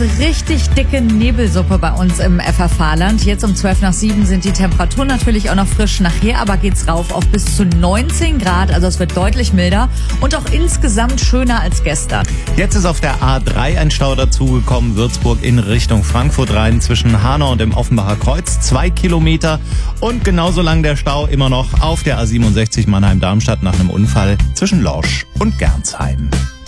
richtig dicke Nebelsuppe bei uns im FFH-Land. Jetzt um 6:12 sind die Temperaturen natürlich auch noch frisch. Nachher aber geht's rauf auf bis zu 19 Grad. Also es wird deutlich milder und auch insgesamt schöner als gestern. Jetzt ist auf der A3 ein Stau dazugekommen. Würzburg in Richtung Frankfurt rein zwischen Hanau und dem Offenbacher Kreuz. 2 Kilometer. Und genauso lang der Stau immer noch auf der A67 Mannheim-Darmstadt nach einem Unfall zwischen Lorsch und Gernsheim.